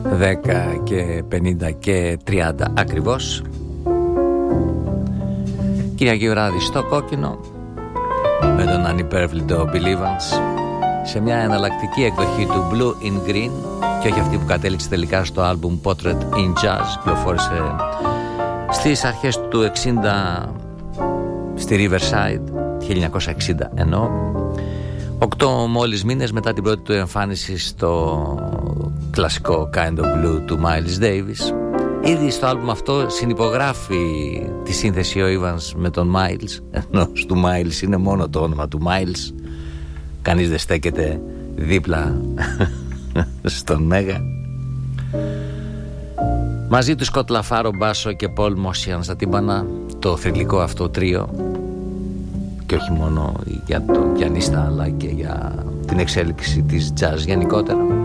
10 και 50 και 30 ακριβώς. Κυριακή βράδυ στο Κόκκινο με τον ανυπέρβλητο Bill Evans σε μια εναλλακτική εκδοχή του Blue in Green και όχι αυτή που κατέληξε τελικά στο άλμπουμ Portrait in Jazz, κυκλοφόρησε στις αρχές του 60 στη Riverside, 1960 εννοώ, 8 μόλις μήνες μετά την πρώτη του εμφάνιση στο κλασικό Kind of Blue του Miles Davis. Ήδη στο άλμπουμ αυτό συνυπογράφει τη σύνθεση ο Evans με τον Miles, ενώ του Miles είναι μόνο το όνομα του Miles, κανείς δεν στέκεται δίπλα στον Μέγα. Μαζί του Σκοτ Λαφάρο μπάσο και Πολ Μόσιαν στα τύμπανα, το θρυλικό αυτό τρίο, και όχι μόνο για τον πιανίστα αλλά και για την εξέλιξη της jazz γενικότερα.